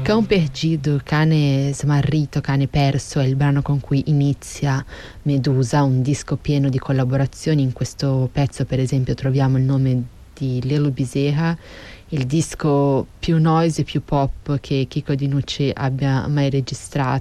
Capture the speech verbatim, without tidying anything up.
Cão Perdido, Cane Smarrito, Cane Perso è il brano con cui inizia Medusa, un disco pieno di collaborazioni. In questo pezzo, per esempio, troviamo il nome di Lil Bezerra, il disco più noise e più pop che Chico Dinucci abbia mai registrato.